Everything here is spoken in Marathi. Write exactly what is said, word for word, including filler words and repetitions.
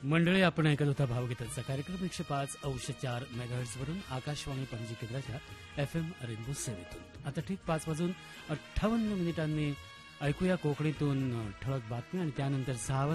मंडळी, आपण ऐकत होता भावगीतांचा कार्यक्रम एकशे पाच अंश चार मेगाहर्ट्झ वरून आकाशवाणी पणजी केंद्राच्या एफ एम रेनबो सेवेतून. आता ठीक पाच वाजून अठ्ठावन्न मिनिटांनी ऐकूया कोकणीतून ठळक बातमी आणि त्यानंतर सहा